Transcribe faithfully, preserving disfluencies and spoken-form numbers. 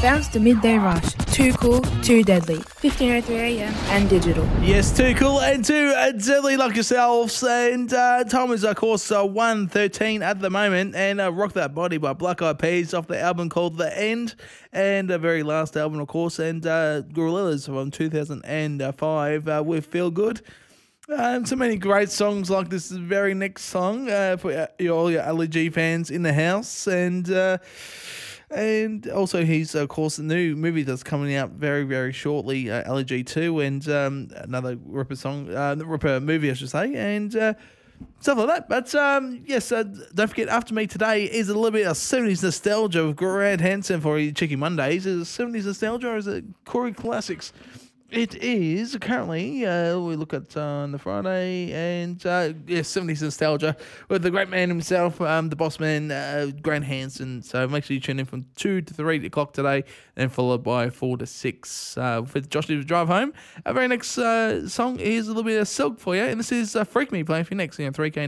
Bounce the Midday Rush. Too Cool, Too Deadly. fifteen oh three a m and digital. Yes, Too Cool and Too uh, Deadly like yourselves. And uh, time is, of course, uh, one thirteen at the moment. And uh, Rock That Body by Black Eyed Peas off the album called The End. And the very last album, of course. And uh, Gorillaz from two thousand five uh, with Feel Good. Um, so many great songs like this very next song uh, for uh, all your L E G fans in the house. And... Uh, And also, he's, of course, a new movie that's coming out very, very shortly, uh, L E G two, and um, another Ripper song, uh, Ripper movie, I should say, and uh, stuff like that. But, um, yes, uh, don't forget, after me today is a little bit of seventies nostalgia with Grant Hansen for your Cheeky Mondays. Is it seventies nostalgia or is it Corey Classics? It is currently, uh, we look at uh, on the Friday, and uh, yeah, seventies nostalgia with the great man himself, um, the boss man, uh, Grant Hansen. So make sure you tune in from two to three o'clock today, and followed by four to six uh, with Josh's Drive Home. Our very next uh, song is a little bit of Silk for you, and this is uh, Freak Me playing for you next, you know, three K.